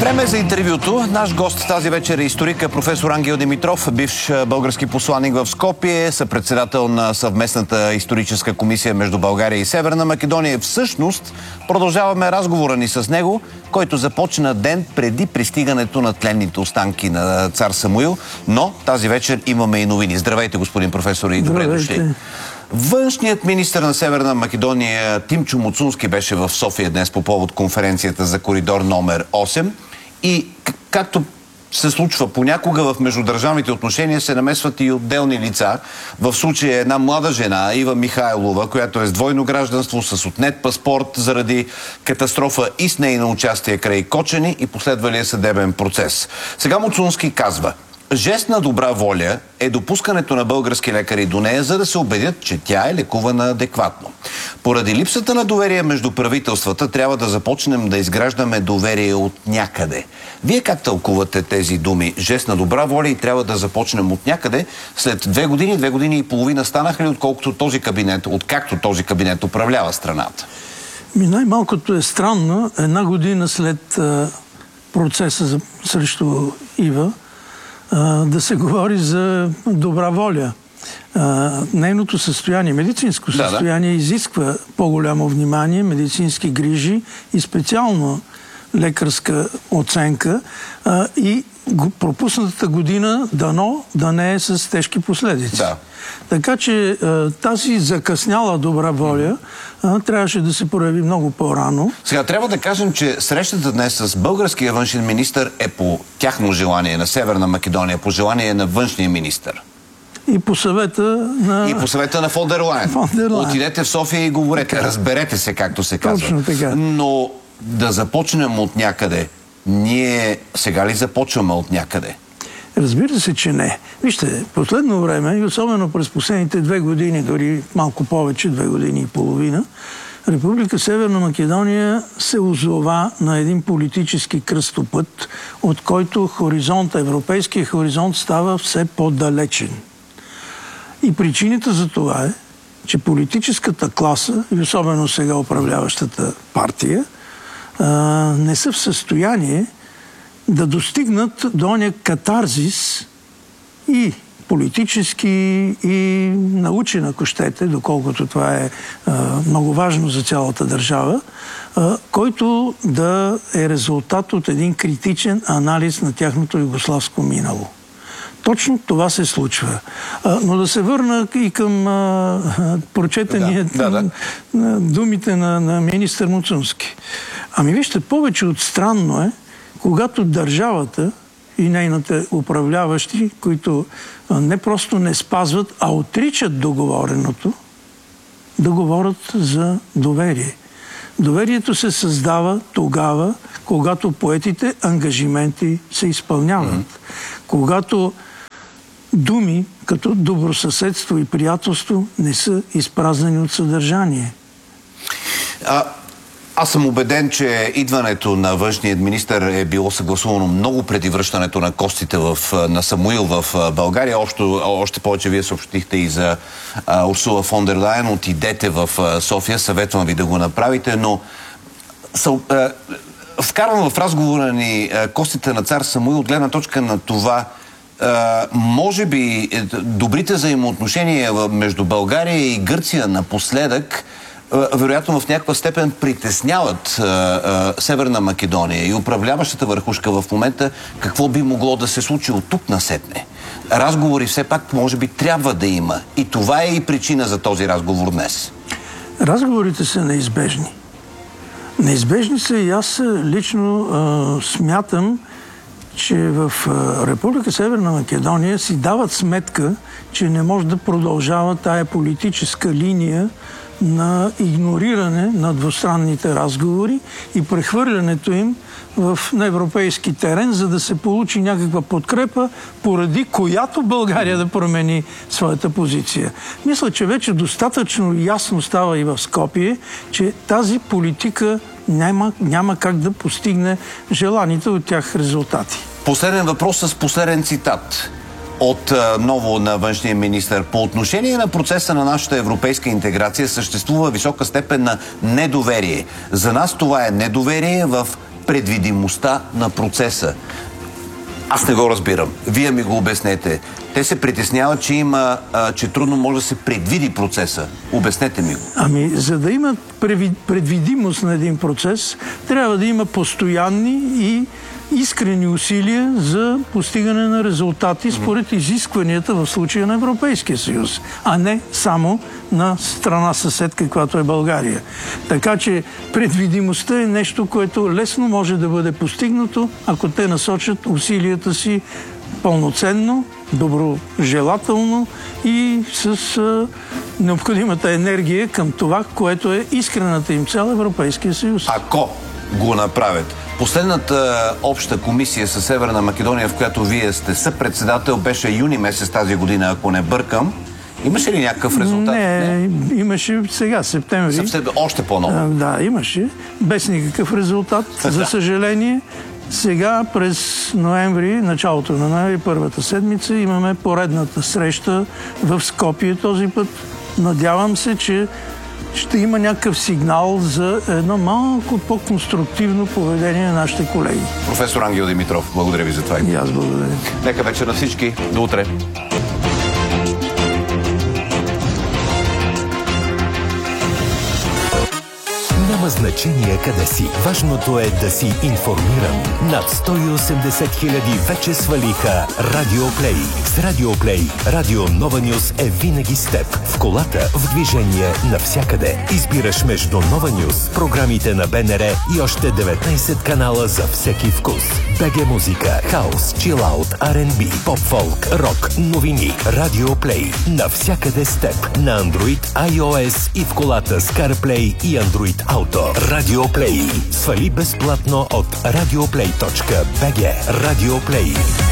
Време за интервюто. Наш гост тази вечер е историка професор Ангел Димитров, бивш български посланик в Скопие, съпредседател на съвместната историческа комисия между България и Северна Македония. Всъщност, продължаваме разговора ни с него, който започна ден преди пристигането на тленните останки на цар Самуил. Но тази вечер имаме и новини. Здравейте, господин професор, и добре дошли. Външният министър на Северна Македония Тимчо Муцунски беше в София днес по повод конференцията за коридор номер 8 и както се случва понякога в междудържавните отношения, се намесват и отделни лица. В случая една млада жена, Ива Михайлова, която е с двойно гражданство, с отнет паспорт заради катастрофа и с нейно участие край Кочани и последвалия съдебен процес. Сега Муцунски казва: жест на добра воля е допускането на български лекари до нея, за да се убедят, че тя е лекувана адекватно. Поради липсата на доверие между правителствата, трябва да започнем да изграждаме доверие от някъде. Вие как тълкувате тези думи? Жест на добра воля и трябва да започнем от някъде. След 2 години и половина станаха ли, откакто този кабинет управлява страната? Най-малкото е странно, 1 година след процеса срещу Ива, да се говори за добра воля. Нейното състояние, медицинско състояние, изисква по-голямо внимание, медицински грижи и специално лекарска оценка и пропуснатата година дано да не е с тежки последици. Да. Така че тази закъсняла добра воля трябваше да се прояви много по-рано. Сега трябва да кажем, че срещата днес с българския външен министър е по тяхно желание на Северна Македония, по желание на външния министър. И по съвета на фон дер Лайен. Отидете в София и говорете, разберете се, както се казва. Точно така. Но да започнем от някъде. Ние сега ли започваме от някъде? Разбира се, че не. Вижте, последно време, и особено през последните 2 години, дори малко повече, 2 години и половина, Република Северна Македония се озова на един политически кръстопът, от който европейския хоризонт става все по-далечен. И причината за това е, че политическата класа, и особено сега управляващата партия, не са в състояние да достигнат до оня катарзис и политически, и научен, ако щете, доколкото това е много важно за цялата държава, който да е резултат от един критичен анализ на тяхното югославско минало. Точно това се случва. Но да се върна и към думите на министър Муцунски. Ами вижте, повече от странно е, когато държавата и нейните управляващи, които не просто не спазват, а отричат договореното, да говорят за доверие. Доверието се създава тогава, когато поетите ангажименти се изпълняват. Когато думи като добросъседство и приятелство не са изпразнени от съдържание. Аз съм убеден, че идването на външният министър е било съгласувано много преди връщането на костите на Самуил в България. Още повече вие съобщихте и за Урсула фон дер Лайен. Отидете в София, съветвам ви да го направите, но вкарвам в разговора ни костите на цар Самуил от гледна точка на това, може би добрите взаимоотношения между България и Гърция напоследък вероятно в някаква степен притесняват Северна Македония и управляващата върхушка в момента, какво би могло да се случи от тук насетне. Разговори все пак може би трябва да има. И това е и причина за този разговор днес. Разговорите са неизбежни. Неизбежни са и аз лично смятам, че в Република Северна Македония си дават сметка, че не може да продължава тая политическа линия на игнориране на двустранните разговори и прехвърлянето им на европейски терен, за да се получи някаква подкрепа, поради която България да промени своята позиция. Мисля, че вече достатъчно ясно става и в Скопие, че тази политика няма как да постигне желаните от тях резултати. Последен въпрос с последен цитат от ново на външния министър. По отношение на процеса на нашата европейска интеграция съществува висока степен на недоверие. За нас това е недоверие в предвидимостта на процеса. Аз не го разбирам. Вие ми го обяснете. Те се притесняват, че трудно може да се предвиди процеса. Обяснете ми го. Ами, за да има предвидимост на един процес, трябва да има постоянни и искрени усилия за постигане на резултати според изискванията в случая на Европейския съюз, а не само на страна съсед, каквато е България. Така че предвидимостта е нещо, което лесно може да бъде постигнато, ако те насочат усилията си пълноценно, доброжелателно и с необходимата енергия към това, което е искрената им цел Европейския съюз. Ако го направят. Последната обща комисия със Северна Македония, в която вие сте съпредседател, беше юни месец тази година, ако не бъркам. Имаше ли някакъв резултат? Не, имаше сега, септември. Още по-ново. Да, имаше. Без никакъв резултат, за съжаление. Сега през ноември, началото на ноември, първата седмица, имаме поредната среща в Скопие този път. Надявам се, че ще има някакъв сигнал за едно малко по-конструктивно поведение на нашите колеги. Професор Ангел Димитров, благодаря ви за това. И аз благодаря. Нека вечер на всички. До утре. Няма значение къде си. Важното е да си информиран. Над 180 хиляди вече свалиха Радиоплей. С Радиоплей Радио Нова Нюс е винаги с теб. В колата, в движение, навсякъде. Избираш между Нова Нюс, програмите на БНР и още 19 канала за всеки вкус. БГ музика, хаус, чилаут, R&B, поп-фолк, рок, новини. Радиоплей. Навсякъде с теб. На Android, iOS и в колата с CarPlay и Android Auto. Радиоплей. Свали безплатно от radioplay.bg. Радиоплей.